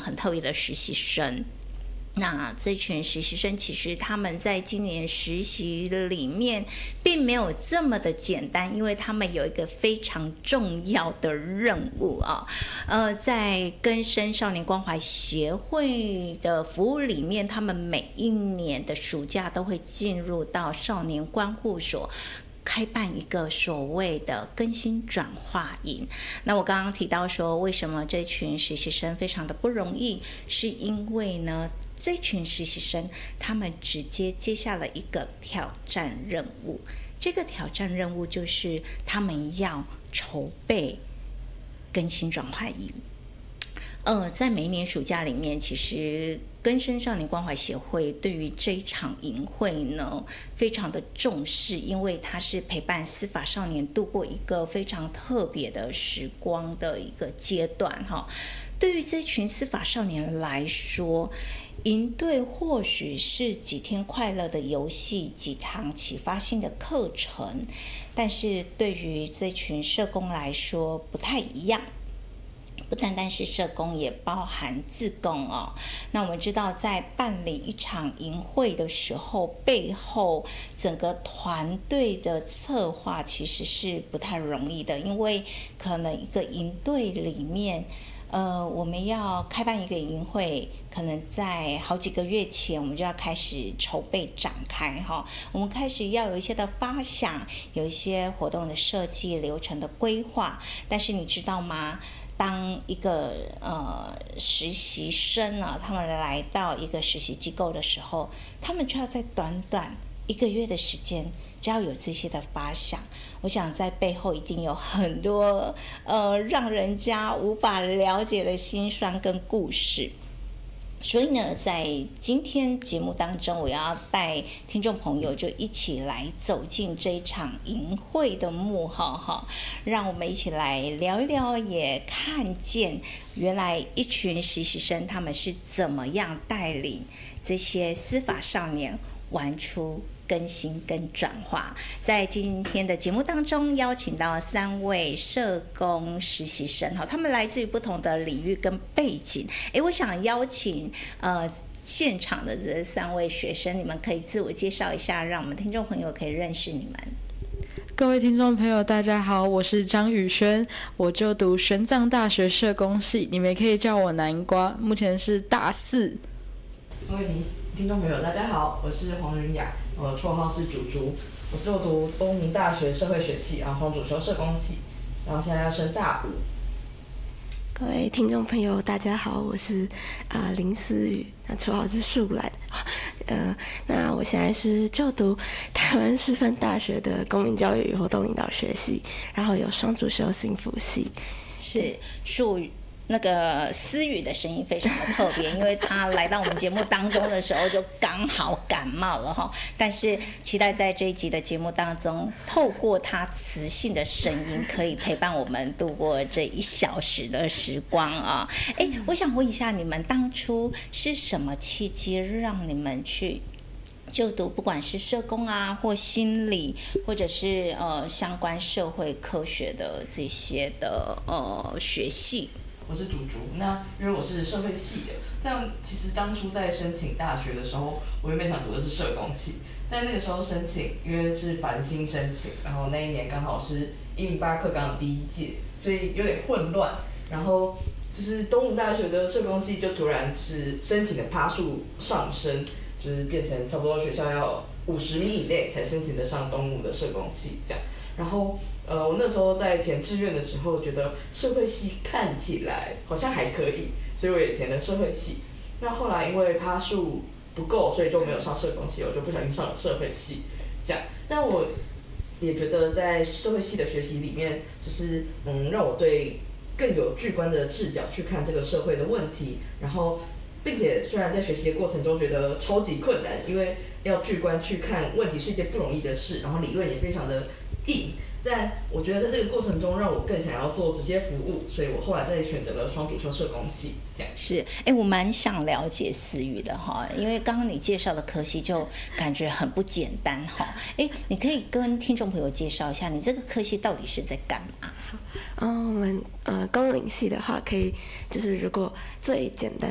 很特别的实习生。那这群实习生其实他们在今年实习里面并没有这么的简单，因为他们有一个非常重要的任务啊。在更生少年关怀协会的服务里面，他们每一年的暑假都会进入到少年关护所，开办一个所谓的更新转化营。那我刚刚提到说，为什么这群实习生非常的不容易，是因为呢，这群实习生他们直接接下了一个挑战任务。这个挑战任务就是他们要筹备更新转换营。在每一年暑假里面，其实更生少年关怀协会对于这一场营会呢非常的重视，因为它是陪伴司法少年度过一个非常特别的时光的一个阶段哈。对于这群司法少年来说，营队或许是几天快乐的游戏，几堂启发性的课程，但是对于这群社工来说不太一样。不单单是社工，也包含志工哦。那我们知道，在办理一场营会的时候，背后整个团队的策划其实是不太容易的，因为可能一个营队里面，我们要开办一个营会，可能在好几个月前，我们就要开始筹备展开哈。我们开始要有一些的发想，有一些活动的设计、流程的规划。但是你知道吗？当一个实习生啊，他们来到一个实习机构的时候，他们就要在短短1个月的时间，就要有这些的发想。我想在背后一定有很多让人家无法了解的辛酸跟故事。所以呢，在今天节目当中，我要带听众朋友就一起来走进这一场营会的幕后哈，让我们一起来聊一聊，也看见原来一群实习生他们是怎么样带领这些司法少年玩出更新跟转化。在今天的节目当中，邀请到3位社工实习生，他们来自于不同的领域跟背景。我想邀请现场的这3位学生，你们可以自我介绍一下，让我们听众朋友可以认识你们。 各位听众朋友大家好，我是张宇轩，我就读玄奘大学社工系，你们也可以叫我南瓜，目前是大4。 各位听众朋友大家好，我是黄云雅，我的绰号是竹竹，我就读东吴大学社会学系，然后双主修社工系，然后现在要升大5。 各位听众朋友大家好，我是林思雨，那绰号是树懒。那我现在是就读台湾师范大学的公民教育与活动领导学系，然后有双主修心辅系。 是树语。那个思雨的声音非常的特别，因为他来到我们节目当中的时候就刚好感冒了哈。但是期待在这一集的节目当中，透过他磁性的声音，可以陪伴我们度过这1小时的时光啊。我想问一下，你们当初是什么契机让你们去就读不管是社工啊，或心理，或者是相关社会科学的这些的学系？ 我是竹竹，那因为我是社会系的，但其实当初在申请大学的时候，我原本想读的是社工系，但那个时候申请，因为是繁星申请，然后那一年刚好是108课纲的第1届，所以有点混乱。然后就是东吴大学的社工系就突然就是申请的趴数上升，就是变成差不多学校要50名以内才申请得上东吴的社工系这样。然后我那时候在填志愿的时候，觉得社会系看起来好像还可以，所以我也填了社会系。那后来因为趴数不够，所以就没有上社工系，我就不小心上了社会系，这样。但我也觉得在社会系的学习里面，就是让我对更有巨观的视角去看这个社会的问题，然后并且虽然在学习的过程中觉得超级困难，因为要巨观去看问题是一件不容易的事，然后理论也非常的硬，但我觉得在这个过程中让我更想要做直接服务，所以我后来再选择了双主修社工系。这样是，我蛮想了解思雨的哈，因为刚刚你介绍的科系就感觉很不简单哈。你可以跟听众朋友介绍一下，你这个科系到底是在干嘛？ 我们公领系的话，可以就是如果最简单